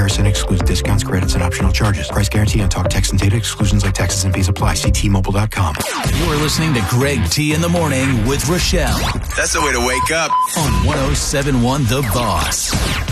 Comparison excludes discounts, credits, and optional charges. Price guarantee on talk, text, and data. Exclusions like taxes and fees apply. See T-Mobile.com. You're listening to Greg T in the Morning with Rochelle. That's the way to wake up. On 107.1 The Boss.